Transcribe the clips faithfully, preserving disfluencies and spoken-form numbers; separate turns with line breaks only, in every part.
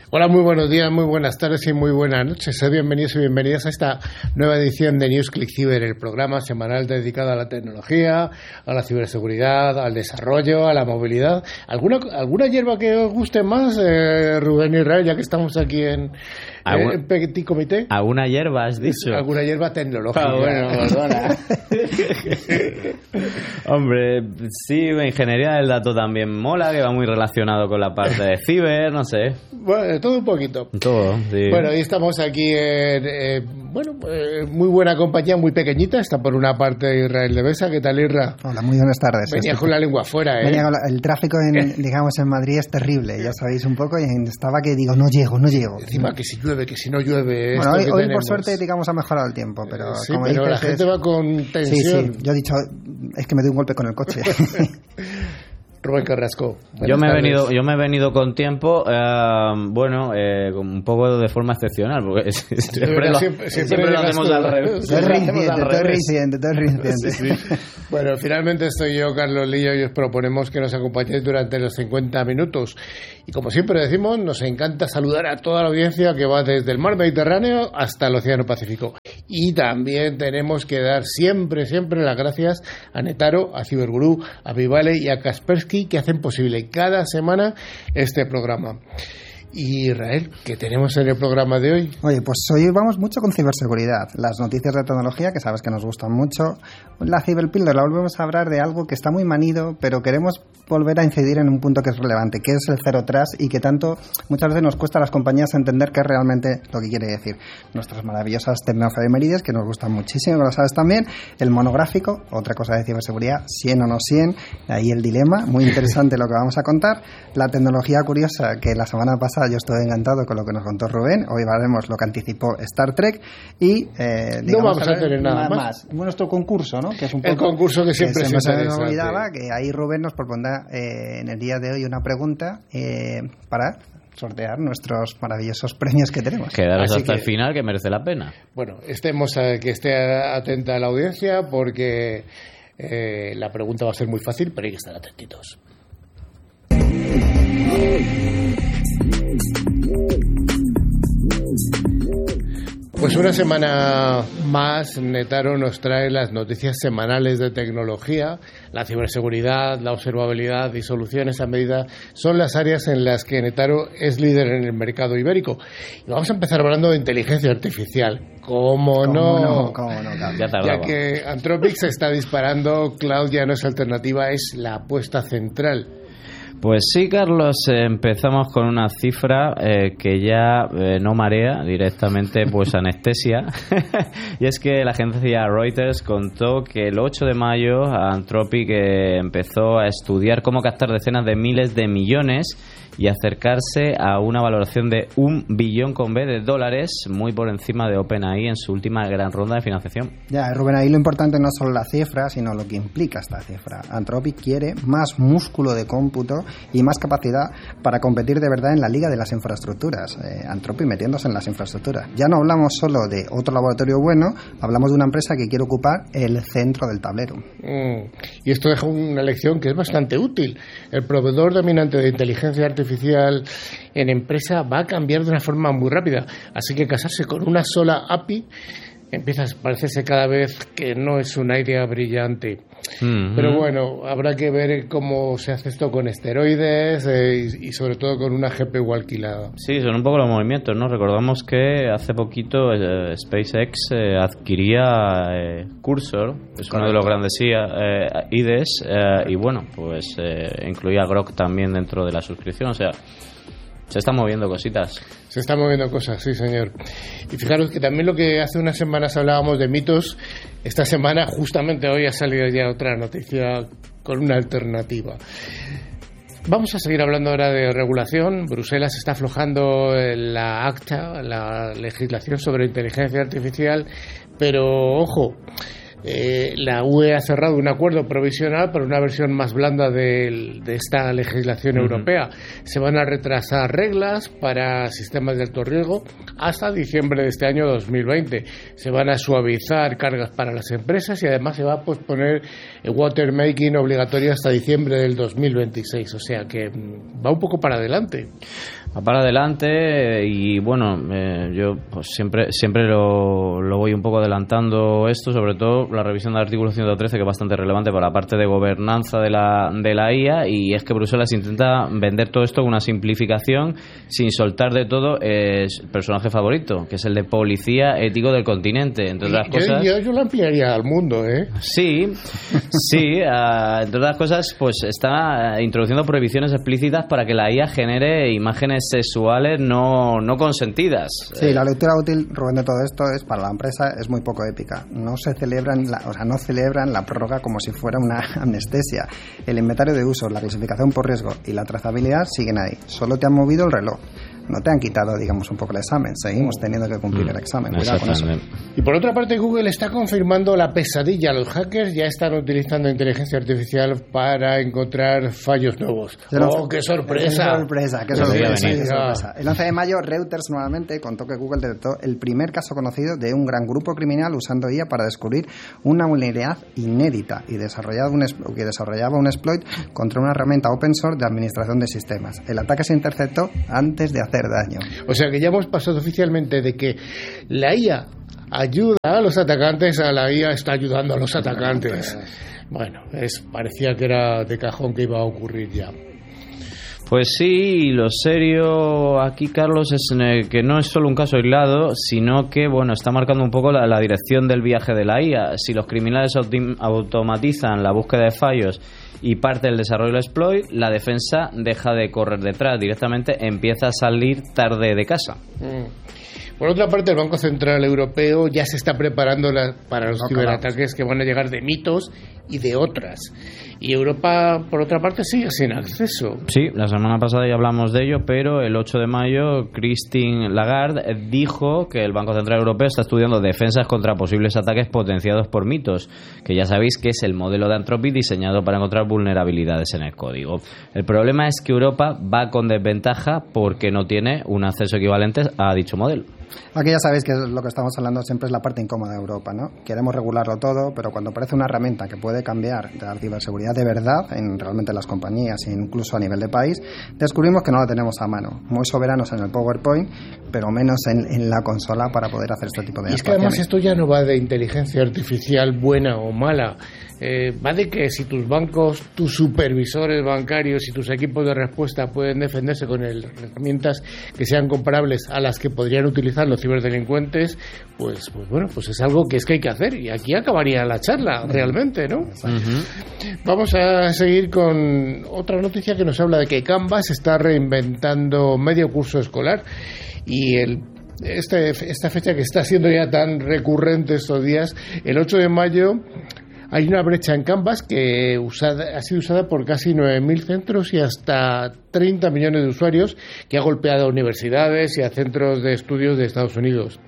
Hola, muy buenos días, muy buenas tardes y muy buenas noches. Bienvenidos y bienvenidas a esta nueva edición de News Click Cyber, el programa semanal dedicado a la tecnología, a la ciberseguridad, al desarrollo, a la movilidad. ¿Alguna, alguna hierba que os guste más, eh, Rubén y Israel, ya que estamos aquí en,
¿Algún,
en Petit Comité?
¿Alguna hierba has dicho?
Alguna hierba tecnológica.
Ah, bueno, perdona. Hombre, sí, ingeniería del dato también mola, que va muy relacionado con la parte de ciber, no sé.
Bueno, todo un poquito.
Todo, sí.
Bueno, hoy estamos aquí en, eh, bueno, eh, muy buena compañía, muy pequeñita. Está por una parte Israel de Besa. ¿Qué tal, Isra?
Hola, muy buenas tardes.
Venía
Estoy...
con la lengua afuera, ¿eh?
Venía con la... El tráfico, en, digamos, en Madrid es terrible, ya sabéis un poco, y estaba que digo, no llego, no llego.
Encima que si llueve, que si no llueve...
Bueno, hoy, hoy por
tenemos.
suerte, digamos, ha mejorado el tiempo, pero...
Sí,
como
pero
dices,
la gente
es...
va con tensión.
Sí, sí, yo he dicho, es que me doy un golpe con el coche.
Rubén Carrasco.
Yo me, he venido, yo me he venido con tiempo, eh, bueno, eh, un poco de forma excepcional, porque siempre, lo,
siempre, siempre,
siempre lo hacemos al revés.
Todo es reincidente, todo es reincidente, todo es reincidente.
Sí, sí. Bueno, finalmente estoy yo, Carlos Lillo, y os proponemos que nos acompañéis durante los cincuenta minutos. Y como siempre decimos, nos encanta saludar a toda la audiencia que va desde el mar Mediterráneo hasta el Océano Pacífico. Y también tenemos que dar siempre, siempre las gracias a Netaro, a Cyberguru, a Vivale y a Kaspersky, que hacen posible cada semana este programa. Y Israel, ¿qué tenemos en el programa de hoy?
Oye, pues hoy vamos mucho con ciberseguridad, las noticias de tecnología, que sabes que nos gustan mucho. La ciberpíldora, volvemos a hablar de algo que está muy manido, pero queremos volver a incidir en un punto que es relevante, que es el Zero Trust, y que tanto muchas veces nos cuesta a las compañías entender qué es realmente lo que quiere decir. Nuestras maravillosas tecnoefemérides, que nos gustan muchísimo, que lo sabes también. El monográfico, otra cosa de ciberseguridad, cien o no cien, ahí el dilema, muy interesante lo que vamos a contar. La tecnología curiosa, que la semana pasada yo estoy encantado con lo que nos contó Rubén. Hoy veremos lo que anticipó Star Trek y eh,
no vamos a, a tener nada más. más.
Nuestro concurso, ¿no? Que es un poco
el concurso que siempre
que se
se
nos olvidaba, que ahí Rubén nos propondrá eh, en el día de hoy una pregunta eh, para sortear nuestros maravillosos premios que tenemos.
Quedaros hasta que, el final, que merece la pena.
Bueno, estemos a, que esté atenta a la audiencia, porque eh, la pregunta va a ser muy fácil, pero hay que estar atentitos. Pues una semana más, Netaro nos trae las noticias semanales de tecnología. La ciberseguridad, la observabilidad y soluciones a medida son las áreas en las que Netaro es líder en el mercado ibérico. Y vamos a empezar hablando de inteligencia artificial. ¿Cómo, ¿Cómo no?
no? ¿Cómo no?
Ya,
ya que Anthropic se está disparando, cloud ya no es alternativa, es la apuesta central.
Pues sí, Carlos, eh, empezamos con una cifra eh, que ya eh, no marea, directamente pues anestesia. Y es que la agencia Reuters contó que el ocho de mayo Anthropic eh, empezó a estudiar cómo captar decenas de miles de millones y acercarse a una valoración de un billón con B de dólares, muy por encima de OpenAI en su última gran ronda de financiación.
Ya, Rubén, ahí lo importante no es solo la cifra, sino lo que implica esta cifra. Anthropic quiere más músculo de cómputo y más capacidad para competir de verdad en la liga de las infraestructuras. Eh, Anthropic metiéndose en las infraestructuras. Ya no hablamos solo de otro laboratorio bueno, hablamos de una empresa que quiere ocupar el centro del tablero.
Mm. Y esto deja una lección que es bastante útil. El proveedor dominante de inteligencia artificial en empresa va a cambiar de una forma muy rápida, así que casarse con una sola A P I empieza a parecerse cada vez que no es una idea brillante. Mm-hmm. Pero bueno, habrá que ver cómo se hace esto con esteroides eh, y, y sobre todo con una G P U alquilada.
Sí, son un poco los movimientos, ¿no? Recordamos que hace poquito eh, SpaceX eh, adquiría eh, Cursor, es Correcto. Uno de los grandes eh, I D E S, eh, y bueno, pues eh, incluía Grok también dentro de la suscripción, o sea, se están moviendo cositas.
Se están moviendo cosas, sí, señor. Y fijaros que también lo que hace unas semanas hablábamos de mitos, esta semana, justamente hoy, ha salido ya otra noticia con una alternativa. Vamos a seguir hablando ahora de regulación. Bruselas está aflojando la ACTA, la legislación sobre inteligencia artificial, pero, ojo, Eh, la U E ha cerrado un acuerdo provisional para una versión más blanda de, de esta legislación uh-huh. europea. Se van a retrasar reglas para sistemas de alto riesgo hasta diciembre de este año dos mil veinte. Se van a suavizar cargas para las empresas y además se va a posponer el watermarking obligatorio hasta diciembre del dos mil veintiséis. O sea que va un poco para adelante.
Va para adelante y bueno, eh, yo pues siempre siempre lo, lo voy un poco adelantando esto, sobre todo la revisión del artículo ciento trece, que es bastante relevante para la parte de gobernanza de la, de la I A, y es que Bruselas intenta vender todo esto con una simplificación sin soltar de todo el personaje favorito, que es el de policía ético del continente, entre otras
yo,
cosas.
Yo, yo lo ampliaría al mundo, ¿eh?
Sí, sí, uh, entre otras cosas, pues está introduciendo prohibiciones explícitas para que la I A genere imágenes sexuales no, no consentidas.
Sí, la lectura útil, Rubén, de todo esto es para la empresa es muy poco épica. No se celebran, la, o sea, no celebran la prórroga como si fuera una anestesia. El inventario de usos, la clasificación por riesgo y la trazabilidad siguen ahí. Solo te han movido el reloj. No te han quitado, digamos, un poco el examen. Seguimos teniendo que cumplir el examen. Cuidado con eso.
Y por otra parte, Google está confirmando la pesadilla. Los hackers ya están utilizando inteligencia artificial para encontrar fallos nuevos.
Pero,
¡Oh, qué sorpresa!
¡Qué sorpresa! ¡Qué sorpresa! Qué sorpresa. El once de mayo, Reuters nuevamente contó que Google detectó el primer caso conocido de un gran grupo criminal usando I A para descubrir una vulnerabilidad inédita y desarrollaba un, que desarrollaba un exploit contra una herramienta open source de administración de sistemas. El ataque se interceptó antes de hacer daño.
O sea que ya hemos pasado oficialmente de que la I A ayuda a los atacantes a la I A está ayudando a los atacantes. Bueno, es, parecía que era de cajón que iba a ocurrir ya.
Pues sí, y lo serio aquí, Carlos, es que no es solo un caso aislado, sino que, bueno, está marcando un poco la, la dirección del viaje de la I A. Si los criminales autom- automatizan la búsqueda de fallos y parte del desarrollo del exploit, la defensa deja de correr detrás, directamente empieza a salir tarde de casa.
Mm. Por otra parte, el Banco Central Europeo ya se está preparando la, para los no, ciberataques que van a llegar de mitos y de otras. Y Europa, por otra parte, sigue sin acceso.
Sí, la semana pasada ya hablamos de ello, pero el ocho de mayo Christine Lagarde dijo que el Banco Central Europeo está estudiando defensas contra posibles ataques potenciados por mitos, que ya sabéis que es el modelo de Anthropic diseñado para encontrar vulnerabilidades en el código. El problema es que Europa va con desventaja porque no tiene un acceso equivalente a dicho modelo.
Aquí ya sabéis que lo que estamos hablando siempre es la parte incómoda de Europa, ¿no? Queremos regularlo todo, pero cuando aparece una herramienta que puede cambiar la ciberseguridad de verdad en realmente las compañías e incluso a nivel de país, descubrimos que no la tenemos a mano. Muy soberanos en el PowerPoint, pero menos en, en la consola para poder hacer este tipo de
y es que además esto ya no va de inteligencia artificial buena o mala. Eh, va de que si tus bancos, tus supervisores bancarios y tus equipos de respuesta pueden defenderse con el, herramientas que sean comparables a las que podrían utilizar los ciberdelincuentes, pues, pues bueno, pues es algo que es que hay que hacer, y aquí acabaría la charla realmente, ¿no? Uh-huh. Vamos a seguir con otra noticia que nos habla de que Canvas está reinventando medio curso escolar, y el este, esta fecha que está siendo ya tan recurrente estos días, el ocho de mayo, hay una brecha en Canvas que usada, ha sido usada por casi nueve mil centros y hasta treinta millones de usuarios, que ha golpeado a universidades y a centros de estudios de Estados Unidos.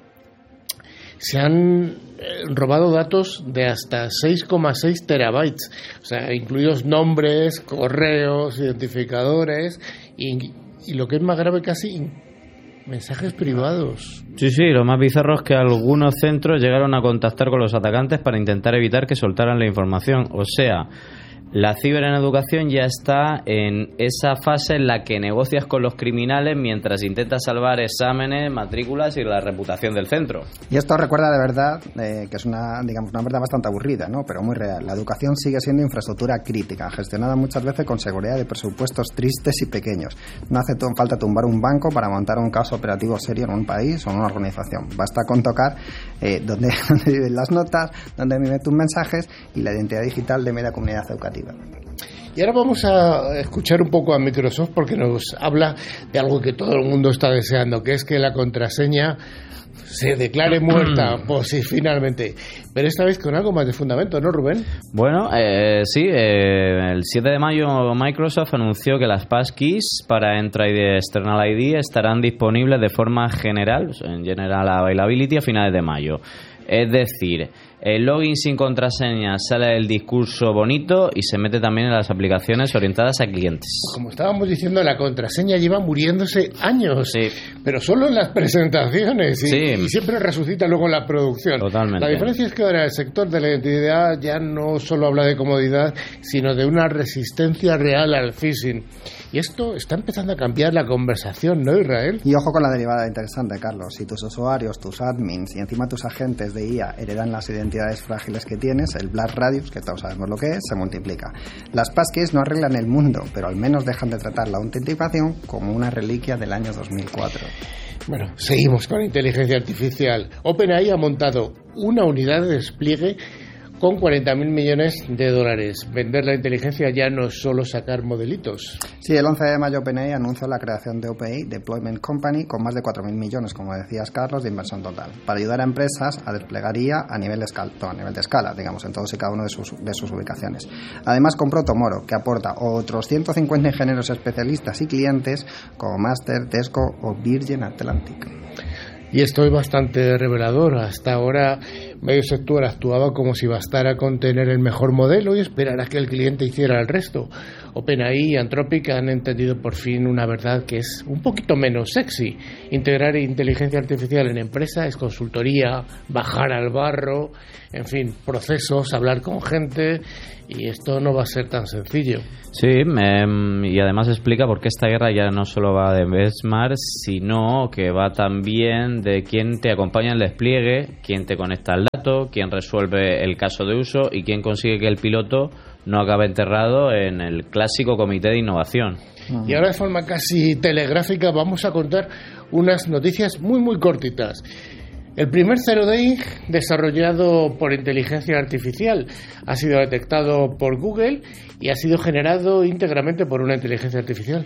Se han robado datos de hasta seis coma seis terabytes, o sea, incluidos nombres, correos, identificadores y, y lo que es más grave casi, mensajes privados.
Sí, sí, lo más bizarro es que algunos centros llegaron a contactar con los atacantes para intentar evitar que soltaran la información. O sea, la ciber en educación ya está en esa fase en la que negocias con los criminales mientras intentas salvar exámenes, matrículas y la reputación del centro.
Y esto recuerda de verdad eh, que es una, digamos, una verdad bastante aburrida, ¿no? Pero muy real. La educación sigue siendo infraestructura crítica, gestionada muchas veces con seguridad de presupuestos tristes y pequeños. No hace t- falta tumbar un banco para montar un caso operativo serio en un país o en una organización. Basta con tocar eh, dónde, dónde viven las notas, dónde viven tus mensajes y la identidad digital de media comunidad educativa.
Y ahora vamos a escuchar un poco a Microsoft, porque nos habla de algo que todo el mundo está deseando, que es que la contraseña se declare muerta, pues sí, finalmente. Pero esta vez con algo más de fundamento, ¿no, Rubén?
Bueno, eh, sí, eh, el siete de mayo Microsoft anunció que las passkeys para Entra I D y External I D estarán disponibles de forma general, en General Availability, a finales de mayo. Es decir, el login sin contraseña sale el discurso bonito y se mete también en las aplicaciones orientadas a clientes.
Como estábamos diciendo, la contraseña lleva muriéndose años,
sí.
pero solo en las presentaciones y,
sí.
y siempre resucita luego en la producción.
Totalmente.
La diferencia es que ahora el sector de la identidad ya no solo habla de comodidad, sino de una resistencia real al phishing. Y esto está empezando a cambiar la conversación, ¿no, Israel?
Y ojo con la derivada interesante, Carlos. Si tus usuarios, tus admins y encima tus agentes de I A heredan las identidades frágiles que tienes, el Blast Radius, que todos sabemos lo que es, se multiplica. Las passkeys no arreglan el mundo, pero al menos dejan de tratar la autenticación como una reliquia del año dos mil cuatro.
Bueno, seguimos con inteligencia artificial. OpenAI ha montado una unidad de despliegue con cuarenta mil millones de dólares. Vender la inteligencia ya no es solo sacar modelitos.
Sí, el once de mayo OpenAI anunció la creación de O P A Deployment Company con más de cuatro mil millones, como decías, Carlos, de inversión total, para ayudar a empresas a desplegar I A a nivel de escala, a nivel de escala, digamos, en todos y cada uno de sus, de sus ubicaciones. Además, compró Tomoro, que aporta otros ciento cincuenta ingenieros especialistas y clientes como Master, Tesco o Virgin Atlantic.
Y esto es bastante revelador. Hasta ahora medio sector actuaba como si bastara con tener el mejor modelo y esperar a que el cliente hiciera el resto. OpenAI y Anthropic han entendido por fin una verdad que es un poquito menos sexy. Integrar inteligencia artificial en empresa es consultoría, bajar al barro, en fin, procesos, hablar con gente, y esto no va a ser tan sencillo.
Sí, me, y además explica por qué esta guerra ya no solo va de benchmark, sino que va también de quién te acompaña en el despliegue, quién te conecta al dato, quién resuelve el caso de uso y quién consigue que el piloto no acabe enterrado en el clásico comité de innovación.
Y ahora de forma casi telegráfica vamos a contar unas noticias muy muy cortitas. El primer Zero Day desarrollado por inteligencia artificial ha sido detectado por Google y ha sido generado íntegramente por una inteligencia artificial.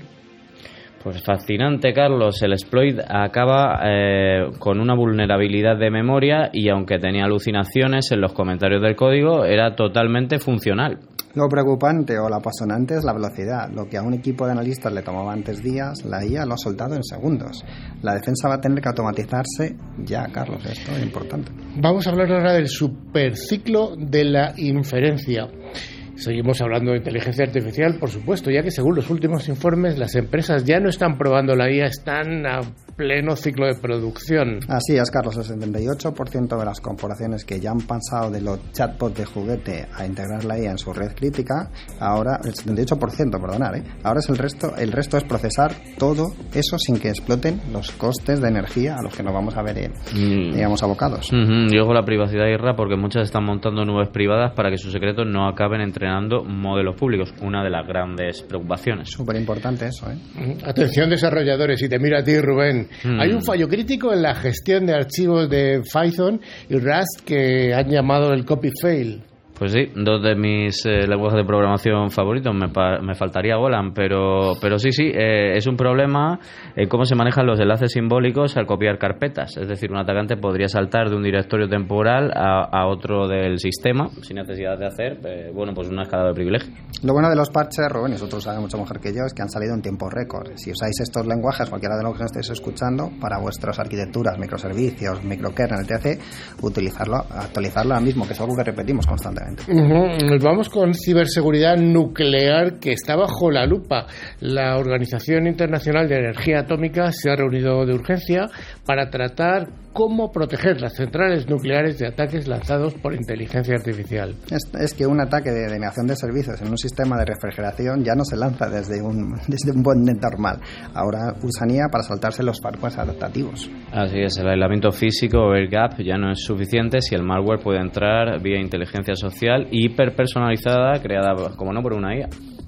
Pues fascinante, Carlos. El exploit acaba eh, con una vulnerabilidad de memoria y aunque tenía alucinaciones en los comentarios del código, era totalmente funcional.
Lo preocupante o lo apasionante es la velocidad. Lo que a un equipo de analistas le tomaba antes días, la I A lo ha soltado en segundos. La defensa va a tener que automatizarse ya, Carlos. Esto es importante.
Vamos a hablar ahora del superciclo de la inferencia. Seguimos hablando de inteligencia artificial, por supuesto, ya que según los últimos informes las empresas ya no están probando la I A, están a pleno ciclo de producción.
Así es, Carlos, el setenta y ocho por ciento de las corporaciones que ya han pasado de los chatbots de juguete a integrar la I A en su red crítica, ahora, el setenta y ocho por ciento, perdonad, ¿eh? ahora es el resto, el resto es procesar todo eso sin que exploten los costes de energía a los que nos vamos a ver, eh, mm. digamos, abocados.
Uh-huh. Y ojo la privacidad, Irra, porque muchas están montando nubes privadas para que sus secretos no acaben entrenando modelos públicos, una de las grandes preocupaciones.
Súper importante eso, ¿eh?
Atención, desarrolladores, y te miro a ti, Rubén. Mm. Hay un fallo crítico en la gestión de archivos de Python y Rust que han llamado el copy fail.
Pues sí, dos de mis eh, lenguajes de programación favoritos. Me, pa- me faltaría Golang, pero pero sí, sí, eh, es un problema en cómo se manejan los enlaces simbólicos al copiar carpetas. Es decir, un atacante podría saltar de un directorio temporal a, a otro del sistema sin necesidad de hacer, eh, bueno, pues una escalada de privilegio.
Lo bueno de los parches, Rubén, y vosotros sabéis mucho mejor que yo, es que han salido en tiempo récord. Si usáis estos lenguajes, cualquiera de los que estéis escuchando, para vuestras arquitecturas, microservicios, microkernel, etcétera, utilizarlo, actualizarlo ahora mismo, que es algo que repetimos constantemente.
Uh-huh. Nos vamos con ciberseguridad nuclear, que está bajo la lupa. La Organización Internacional de Energía Atómica se ha reunido de urgencia para tratar cómo proteger las centrales nucleares de ataques lanzados por inteligencia artificial.
Es, es que un ataque de denegación de servicios en un sistema de refrigeración ya no se lanza desde un desde un botnet normal. Ahora usan I A para saltarse los firewalls adaptativos.
Así es, el aislamiento físico o air gap ya no es suficiente si el malware puede entrar vía inteligencia social hiperpersonalizada creada, como no, por una I A.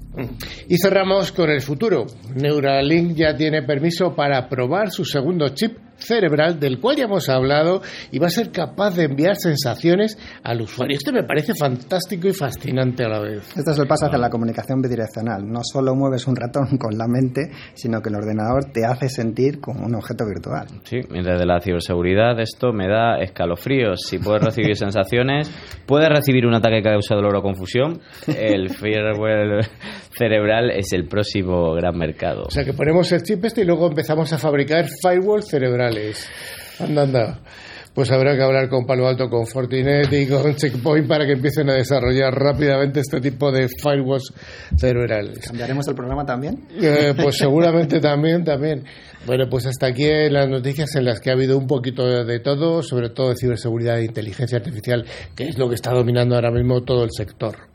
Y cerramos con el futuro. Neuralink ya tiene permiso para probar su segundo chip cerebral, del cual ya hemos hablado, y va a ser capaz de enviar sensaciones al usuario. Esto me parece fantástico y fascinante a la vez.
Este es el paso hacia la comunicación bidireccional. No solo mueves un ratón con la mente, sino que el ordenador te hace sentir como un objeto virtual.
Sí, y desde la ciberseguridad esto me da escalofríos. Si puedes recibir sensaciones, puedes recibir un ataque que causa dolor o confusión. El firewall cerebral es el próximo gran mercado.
O sea que ponemos el chip este y luego empezamos a fabricar firewall cerebrales. Anda, anda. pues habrá que hablar con Palo Alto, con Fortinet y con Checkpoint para que empiecen a desarrollar rápidamente este tipo de firewalls cerebrales.
¿Cambiaremos el programa también?
Eh, pues seguramente también, también. Bueno, pues hasta aquí las noticias en las que ha habido un poquito de, de todo, sobre todo de ciberseguridad e inteligencia artificial, que es lo que está dominando ahora mismo todo el sector.